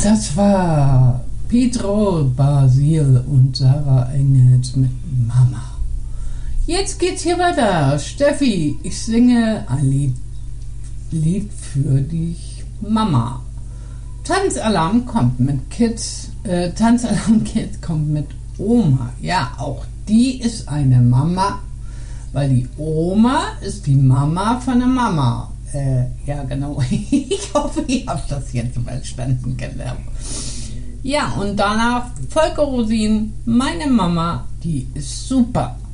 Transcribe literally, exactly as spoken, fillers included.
Das war Pedro Basil und Sarah Engels mit Mama. Jetzt geht's hier weiter. Steffi, ich singe ein Lied, Lied für dich, Mama. Tanzalarm kommt mit Kids. Äh, Tanzalarm Kids kommt mit Oma. Ja, auch die ist eine Mama, weil die Oma ist die Mama von der Mama. Äh, ja, genau. Ich hoffe, ihr habt das jetzt verstanden, genau. Ja, und danach Volker Rosin, meine Mama, die ist super.